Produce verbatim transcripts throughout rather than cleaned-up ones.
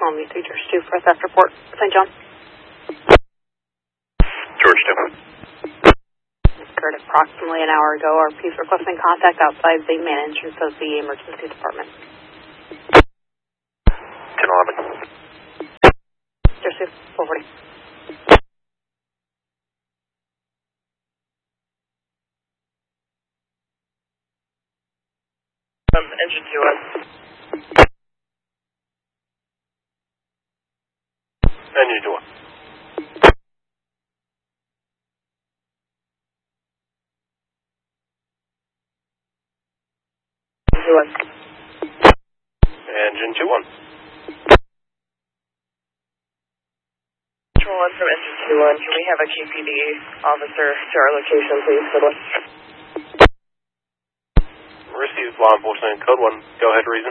Columbia three George two for a theft report. Saint John. George two. Occurred approximately an hour ago. Our P's requesting contact outside the main entrance of the emergency department. ten eleven. George two, four forty. Um, engine two one. Engine two one. two one. Engine two one. Control one from engine two one. Can we have a K P D officer to our location, please? Good luck. Received law enforcement. Code one. Go ahead, reason.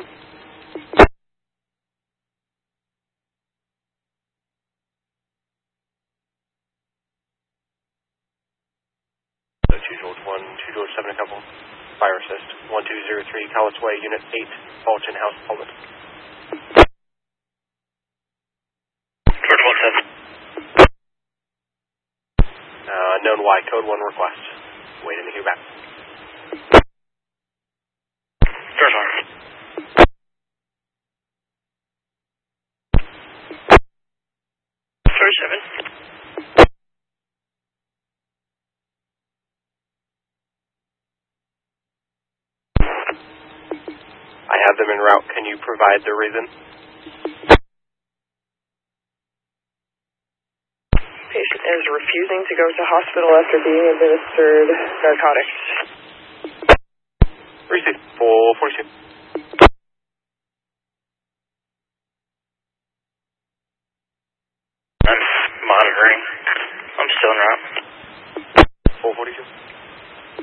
So two George one, two George seven, a couple. Fire assist. one two zero three, Callis Way, Unit eight, Fulton House, Pullman. George one seven. Uh, unknown Y, code one request. Waiting to hear back. George one. George seven. I have them en route. Can you provide the reason? Patient is refusing to go to hospital after being administered narcotics. Receive. four forty-two. I'm monitoring. I'm still en route. four forty-two.